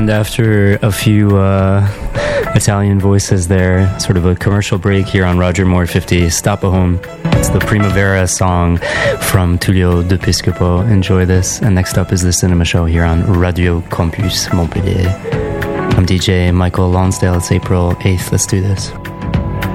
And after a few Italian voices there, sort of a commercial break here on Roger Moore 50, Stop a Home. It's the Primavera song from Tullio d'Episcopo. Enjoy this. And next up is the Cinema Show here on Radio Campus Montpellier. I'm DJ Michael Lonsdale. It's April 8th. Let's do this.